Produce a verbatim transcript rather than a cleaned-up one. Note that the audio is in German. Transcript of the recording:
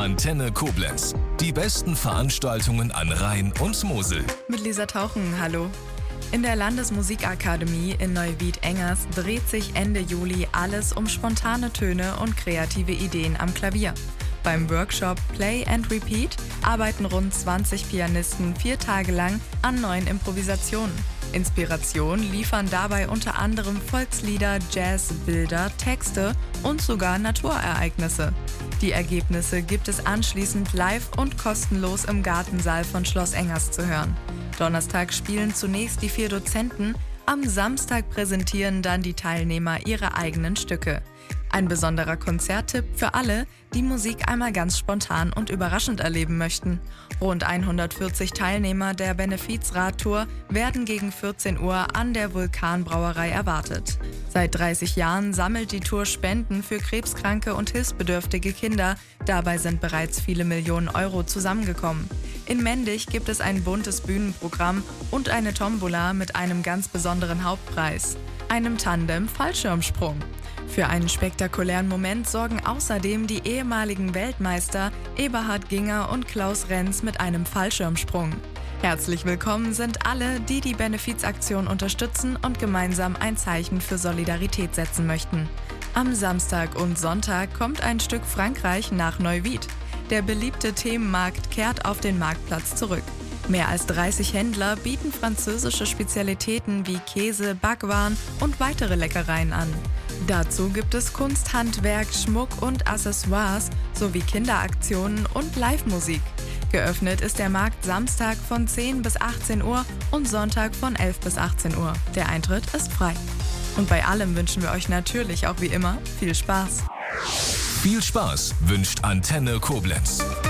Antenne Koblenz. Die besten Veranstaltungen an Rhein und Mosel. Mit Lisa Tauchen, hallo. In der Landesmusikakademie in Neuwied-Engers dreht sich Ende Juli alles um spontane Töne und kreative Ideen am Klavier. Beim Workshop Play and Repeat arbeiten rund zwanzig Pianisten vier Tage lang an neuen Improvisationen. Inspiration liefern dabei unter anderem Volkslieder, Jazz, Bilder, Texte und sogar Naturereignisse. Die Ergebnisse gibt es anschließend live und kostenlos im Gartensaal von Schloss Engers zu hören. Donnerstag spielen zunächst die vier Dozenten, am Samstag präsentieren dann die Teilnehmer ihre eigenen Stücke. Ein besonderer Konzerttipp für alle, die Musik einmal ganz spontan und überraschend erleben möchten. Rund hundertvierzig Teilnehmer der Benefizradtour werden gegen vierzehn Uhr an der Vulkanbrauerei erwartet. Seit dreißig Jahren sammelt die Tour Spenden für krebskranke und hilfsbedürftige Kinder. Dabei sind bereits viele Millionen Euro zusammengekommen. In Mendig gibt es ein buntes Bühnenprogramm und eine Tombola mit einem ganz besonderen Hauptpreis, einem Tandem-Fallschirmsprung. Für einen spektakulären Moment sorgen außerdem die ehemaligen Weltmeister Eberhard Ginger und Klaus Renz mit einem Fallschirmsprung. Herzlich willkommen sind alle, die die Benefizaktion unterstützen und gemeinsam ein Zeichen für Solidarität setzen möchten. Am Samstag und Sonntag kommt ein Stück Frankreich nach Neuwied. Der beliebte Themenmarkt kehrt auf den Marktplatz zurück. Mehr als dreißig Händler bieten französische Spezialitäten wie Käse, Backwaren und weitere Leckereien an. Dazu gibt es Kunst, Handwerk, Schmuck und Accessoires sowie Kinderaktionen und Live-Musik. Geöffnet ist der Markt Samstag von zehn bis achtzehn Uhr und Sonntag von elf bis achtzehn Uhr. Der Eintritt ist frei. Und bei allem wünschen wir euch natürlich auch wie immer viel Spaß. Viel Spaß wünscht Antenne Koblenz.